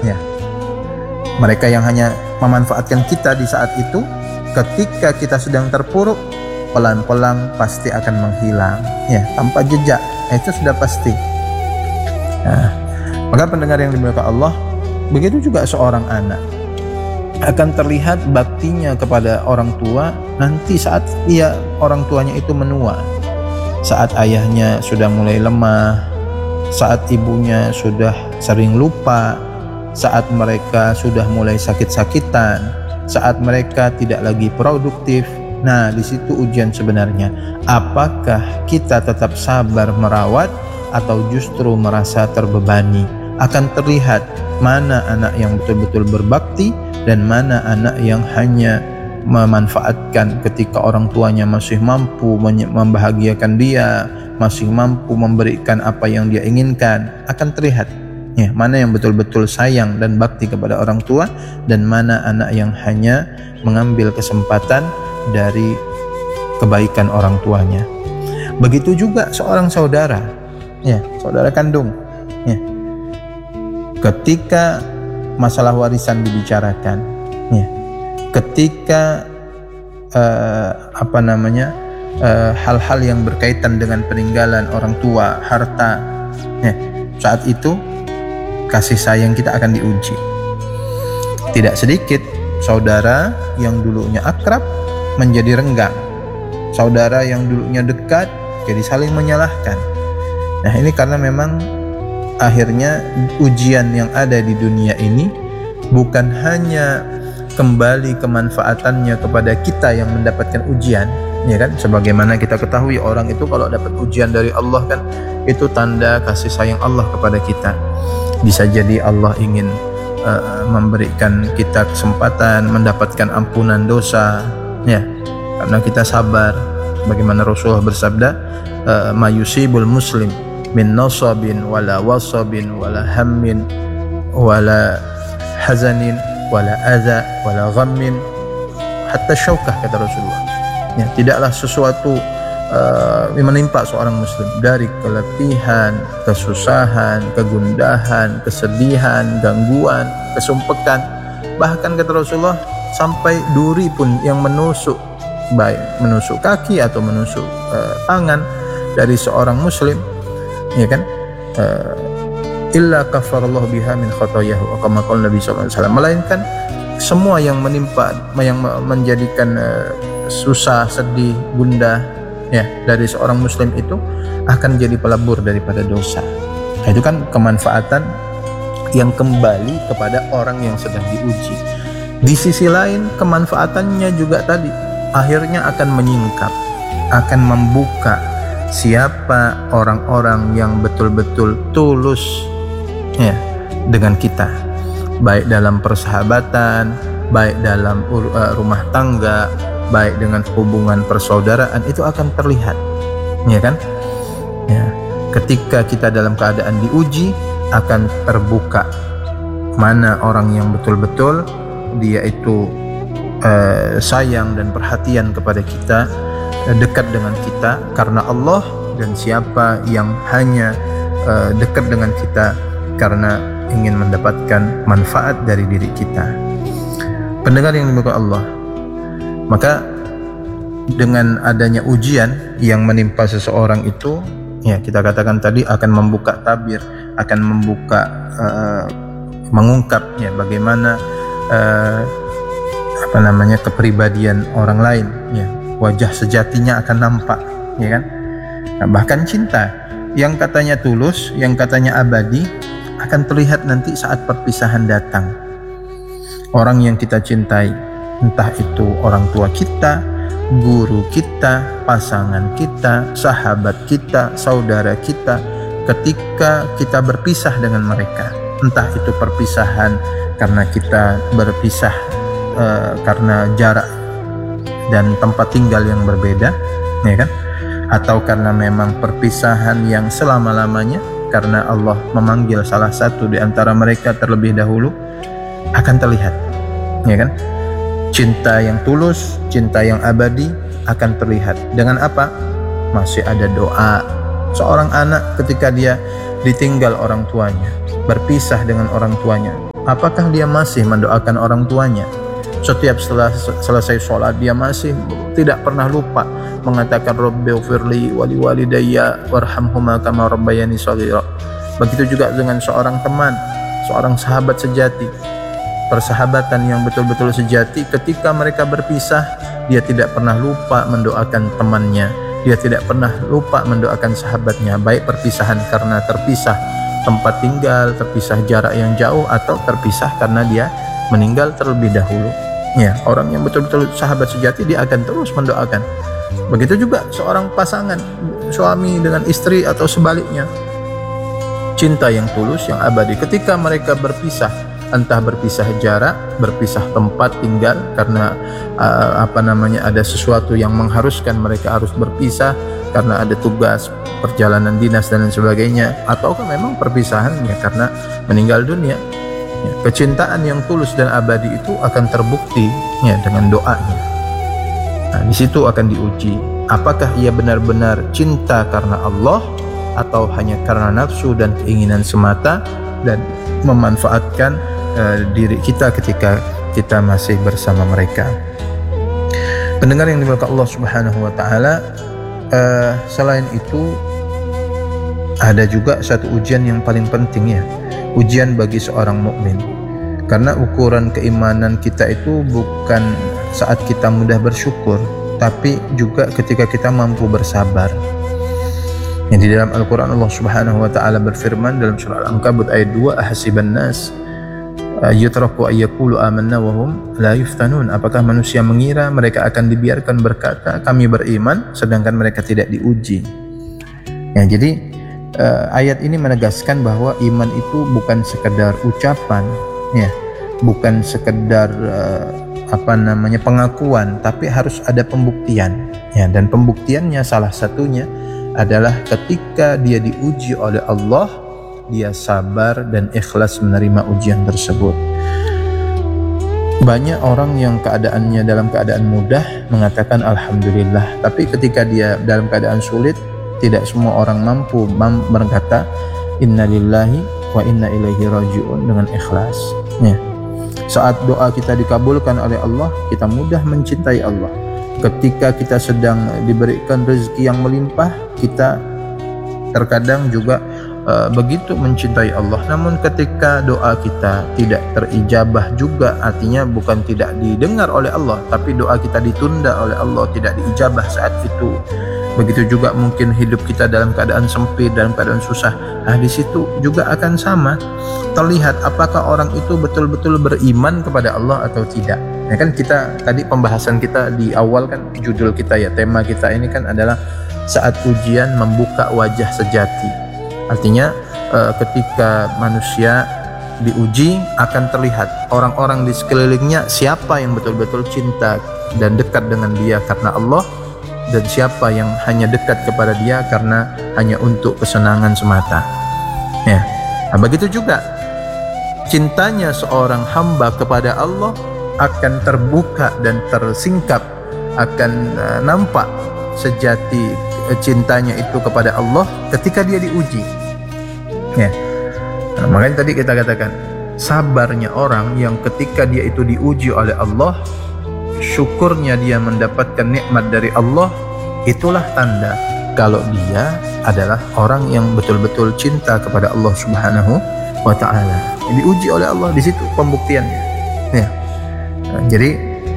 Ya, mereka yang hanya memanfaatkan kita di saat itu, ketika kita sedang terpuruk, pelan-pelan pasti akan menghilang, ya, tanpa jejak. Itu sudah pasti. Nah, maka pendengar yang dimuliakan Allah, begitu juga seorang anak akan terlihat baktinya kepada orang tua nanti saat orang tuanya itu menua, saat ayahnya sudah mulai lemah, saat ibunya sudah sering lupa, saat mereka sudah mulai sakit-sakitan, saat mereka tidak lagi produktif. Nah, di situ ujian sebenarnya. Apakah kita tetap sabar merawat atau justru merasa terbebani? Akan terlihat mana anak yang betul-betul berbakti dan mana anak yang hanya memanfaatkan ketika orang tuanya masih mampu membahagiakan dia, masih mampu memberikan apa yang dia inginkan. Akan terlihat, ya, mana yang betul-betul sayang dan bakti kepada orang tua dan mana anak yang hanya mengambil kesempatan dari kebaikan orang tuanya. Begitu juga seorang saudara, ya, saudara kandung, ya. Ketika masalah warisan dibicarakan, ya, ketika hal-hal yang berkaitan dengan peninggalan orang tua, harta, ya, saat itu kasih sayang kita akan diuji. Tidak sedikit saudara yang dulunya akrab menjadi renggang, saudara yang dulunya dekat jadi saling menyalahkan. Nah, ini karena memang akhirnya ujian yang ada di dunia ini bukan hanya kembali kemanfaatannya kepada kita yang mendapatkan ujian, ya kan? Sebagaimana kita ketahui, orang itu kalau dapat ujian dari Allah kan itu tanda kasih sayang Allah kepada kita. Bisa jadi Allah ingin memberikan kita kesempatan mendapatkan ampunan dosa, ya, karena kita sabar. Bagaimana Rasulullah bersabda, mayusibul muslim min nasabin wala wasabin wala hammin wala hazanin wala adha wala ghammin hatta syaukah, kata Rasulullah. Ya, tidaklah sesuatu yang menimpa seorang muslim dari keletihan, kesusahan, kegundahan, kesedihan, gangguan, kesumpekan, bahkan kata Rasulullah sampai duri pun yang menusuk, baik menusuk kaki atau menusuk tangan dari seorang muslim, ya kan, illa kafarallahu biha min khotoyahu, kama qala Nabi sallallahu alaihi wasallam, melainkan semua yang menimpa, yang menjadikan susah, sedih, gundah, ya, dari seorang muslim itu akan jadi pelebur daripada dosa. Nah, itu kan kemanfaatan yang kembali kepada orang yang sedang diuji. Di sisi lain, kemanfaatannya juga tadi akhirnya akan menyingkap, akan membuka siapa orang-orang yang betul-betul tulus, ya, dengan kita, baik dalam persahabatan, baik dalam rumah tangga, baik dengan hubungan persaudaraan, itu akan terlihat, ya kan, ya. Ketika kita dalam keadaan diuji, akan terbuka mana orang yang betul-betul dia itu sayang dan perhatian kepada kita, dekat dengan kita karena Allah, dan siapa yang hanya dekat dengan kita karena ingin mendapatkan manfaat dari diri kita. Pendengar yang dimuliakan Allah, maka dengan adanya ujian yang menimpa seseorang itu, ya, kita katakan tadi akan membuka tabir, akan membuka mengungkapnya bagaimana kepribadian orang lain, ya, wajah sejatinya akan nampak, ya kan. Nah, bahkan cinta yang katanya tulus, yang katanya abadi, akan terlihat nanti saat perpisahan datang. Orang yang kita cintai, entah itu orang tua kita, guru kita, pasangan kita, sahabat kita, saudara kita, ketika kita berpisah dengan mereka, entah itu perpisahan karena kita berpisah karena jarak dan tempat tinggal yang berbeda, ya kan, atau karena memang perpisahan yang selama-lamanya karena Allah memanggil salah satu di antara mereka terlebih dahulu, akan terlihat, ya kan. Cinta yang tulus, cinta yang abadi akan terlihat dengan apa? Masih ada doa. Seorang anak ketika dia ditinggal orang tuanya, berpisah dengan orang tuanya, apakah dia masih mendoakan orang tuanya? Setiap setelah selesai sholat dia masih tidak pernah lupa mengatakan Rabbighfirli wa liwalidayya warhamhuma kama rabbayani shaghira. Begitu juga dengan seorang teman, seorang sahabat sejati. Persahabatan yang betul-betul sejati, ketika mereka berpisah, dia tidak pernah lupa mendoakan temannya, dia tidak pernah lupa mendoakan sahabatnya, baik perpisahan karena terpisah tempat tinggal, terpisah jarak yang jauh, atau terpisah karena dia meninggal terlebih dahulu. Ya, orang yang betul-betul sahabat sejati dia akan terus mendoakan. Begitu juga seorang pasangan, suami dengan istri atau sebaliknya. Cinta yang tulus, yang abadi. Ketika mereka berpisah, entah berpisah jarak, berpisah tempat tinggal karena ada sesuatu yang mengharuskan mereka harus berpisah karena ada tugas, perjalanan dinas dan lain sebagainya, ataukah memang perpisahan ya karena meninggal dunia. Ya, kecintaan yang tulus dan abadi itu akan terbukti ya dengan doanya. Nah, di situ akan diuji apakah ia benar-benar cinta karena Allah atau hanya karena nafsu dan keinginan semata dan memanfaatkan diri kita ketika kita masih bersama mereka. Pendengar yang dimuliakan Allah Subhanahu wa taala, selain itu ada juga satu ujian yang paling penting ya, ujian bagi seorang mukmin. Karena ukuran keimanan kita itu bukan saat kita mudah bersyukur, tapi juga ketika kita mampu bersabar. Yang di dalam Al-Quran Allah Subhanahu wa taala berfirman dalam surah Al-Ankabut ayat 2, ahasiban nas yutraku ayyaqulu amanna wa hum la yuftanun. Apakah manusia mengira mereka akan dibiarkan berkata kami beriman sedangkan mereka tidak diuji? Ya, jadi ayat ini menegaskan bahwa iman itu bukan sekedar ucapan, ya, bukan sekedar pengakuan, tapi harus ada pembuktian. Ya, dan pembuktiannya salah satunya adalah ketika dia diuji oleh Allah, dia sabar dan ikhlas menerima ujian tersebut. Banyak orang yang keadaannya dalam keadaan mudah mengatakan alhamdulillah, tapi ketika dia dalam keadaan sulit, tidak semua orang mampu berkata innalillahi wa inna ilaihi raji'un dengan ikhlas. Ya. Saat doa kita dikabulkan oleh Allah, kita mudah mencintai Allah. Ketika kita sedang diberikan rezeki yang melimpah, kita terkadang juga begitu mencintai Allah. Namun ketika doa kita tidak terijabah juga, artinya bukan tidak didengar oleh Allah, tapi doa kita ditunda oleh Allah, tidak diijabah saat itu. Begitu juga mungkin hidup kita dalam keadaan sempit, dalam keadaan susah. Nah, di situ juga akan sama. Terlihat apakah orang itu betul-betul beriman kepada Allah atau tidak. Ya kan, kita tadi pembahasan kita di awal kan, judul kita ya, tema kita ini kan adalah saat ujian membuka wajah sejati. Artinya ketika manusia diuji akan terlihat orang-orang di sekelilingnya siapa yang betul-betul cinta dan dekat dengan dia karena Allah, dan siapa yang hanya dekat kepada dia karena hanya untuk kesenangan semata. Ya. Nah, begitu juga cintanya seorang hamba kepada Allah akan terbuka dan tersingkap, akan nampak sejati cintanya itu kepada Allah ketika dia diuji. Ya. Nah, makanya tadi kita katakan sabarnya orang yang ketika dia itu diuji oleh Allah, syukurnya dia mendapatkan nikmat dari Allah, itulah tanda kalau dia adalah orang yang betul-betul cinta kepada Allah Subhanahu wa taala. Diuji oleh Allah, di situ pembuktiannya. Ya. Nah, jadi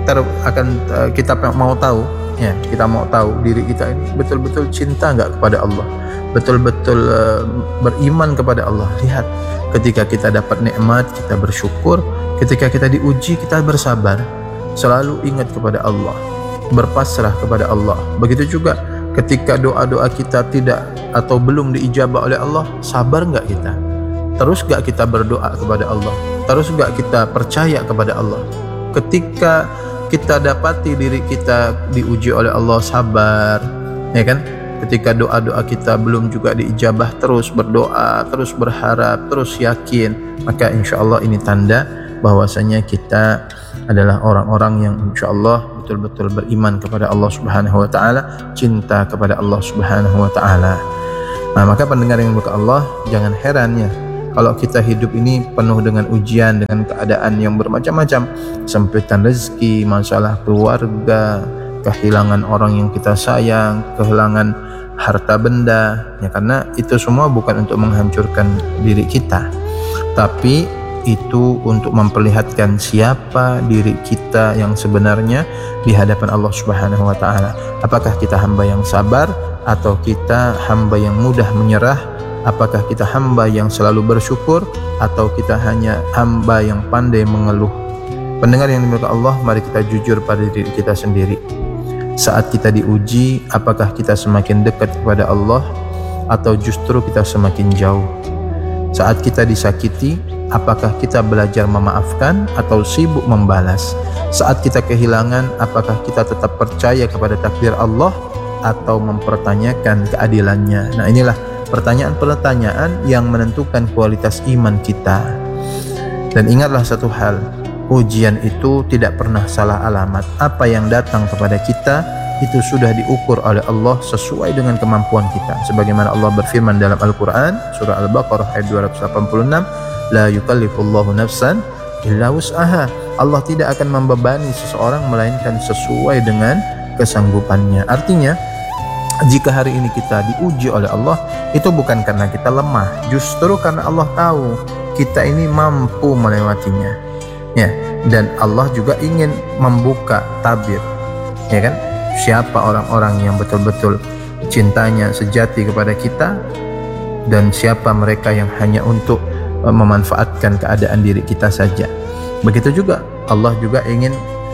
kita mau tahu, ya, kita mau tahu diri kita ini betul-betul cinta enggak kepada Allah, betul-betul beriman kepada Allah. Lihat, ketika kita dapat nikmat kita bersyukur, ketika kita diuji kita bersabar, selalu ingat kepada Allah, berpasrah kepada Allah. Begitu juga ketika doa-doa kita tidak atau belum diijabah oleh Allah, sabar enggak kita? Terus enggak kita berdoa kepada Allah? Terus enggak kita percaya kepada Allah? Ketika kita dapati diri kita diuji oleh Allah, sabar, ya kan? Ketika doa-doa kita belum juga diijabah, terus berdoa, terus berharap, terus yakin, maka insya Allah ini tanda bahwasanya kita adalah orang-orang yang insya Allah betul-betul beriman kepada Allah Subhanahu wa taala, cinta kepada Allah Subhanahu wa taala. Nah, maka pendengar yang berkah Allah, jangan heran ya Kalau kita hidup ini penuh dengan ujian, dengan keadaan yang bermacam-macam, sempitan rezeki, masalah keluarga, kehilangan orang yang kita sayang, kehilangan harta benda, ya, karena itu semua bukan untuk menghancurkan diri kita, tapi itu untuk memperlihatkan siapa diri kita yang sebenarnya di hadapan Allah Subhanahu wa taala. Apakah kita hamba yang sabar atau kita hamba yang mudah menyerah? Apakah kita hamba yang selalu bersyukur atau kita hanya hamba yang pandai mengeluh? Pendengar yang dimuliakan Allah, mari kita jujur pada diri kita sendiri. Saat kita diuji, apakah kita semakin dekat kepada Allah atau justru kita semakin jauh? Saat kita disakiti, apakah kita belajar memaafkan atau sibuk membalas? Saat kita kehilangan, apakah kita tetap percaya kepada takdir Allah atau mempertanyakan keadilannya? Nah, inilah pertanyaan-pertanyaan yang menentukan kualitas iman kita. Dan ingatlah satu hal, ujian itu tidak pernah salah alamat. Apa yang datang kepada kita itu sudah diukur oleh Allah sesuai dengan kemampuan kita. Sebagaimana Allah berfirman dalam Al-Quran, surah Al-Baqarah ayat 286, La yukallifullahu nafsan illa wus'aha. Allah tidak akan membebani seseorang melainkan sesuai dengan kesanggupannya. Artinya, jika hari ini kita diuji oleh Allah, itu bukan karena kita lemah, justru karena Allah tahu kita ini mampu melewatinya, ya. Dan Allah juga ingin membuka tabir, ya kan? Siapa orang-orang yang betul-betul cintanya sejati kepada kita, dan siapa mereka yang hanya untuk memanfaatkan keadaan diri kita saja. Begitu juga Allah juga ingin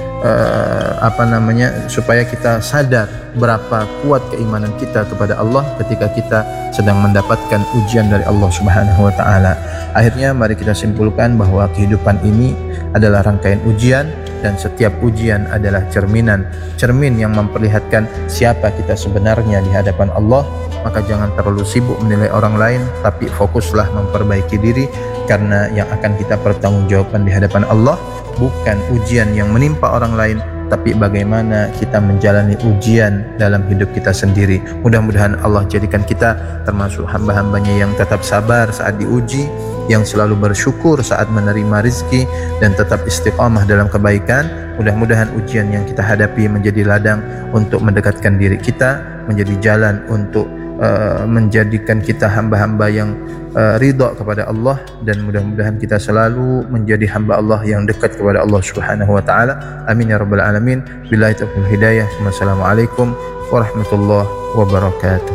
supaya kita sadar berapa kuat keimanan kita kepada Allah ketika kita sedang mendapatkan ujian dari Allah Subhanahu wa taala. Akhirnya mari kita simpulkan bahwa kehidupan ini adalah rangkaian ujian, dan setiap ujian adalah cermin yang memperlihatkan siapa kita sebenarnya di hadapan Allah. Maka jangan terlalu sibuk menilai orang lain, tapi fokuslah memperbaiki diri, karena yang akan kita pertanggungjawabkan di hadapan Allah bukan ujian yang menimpa orang lain, tapi bagaimana kita menjalani ujian dalam hidup kita sendiri. Mudah-mudahan Allah jadikan kita termasuk hamba-hambanya yang tetap sabar saat diuji, yang selalu bersyukur saat menerima rezeki, dan tetap istiqamah dalam kebaikan. Mudah-mudahan ujian yang kita hadapi menjadi ladang untuk mendekatkan diri kita, menjadi jalan untuk menjadikan kita hamba-hamba yang ridha kepada Allah, dan mudah-mudahan kita selalu menjadi hamba Allah yang dekat kepada Allah Subhanahu wa taala. Amin ya rabbal alamin. Billahi taufiq hidayah. Wassalamualaikum warahmatullahi wabarakatuh.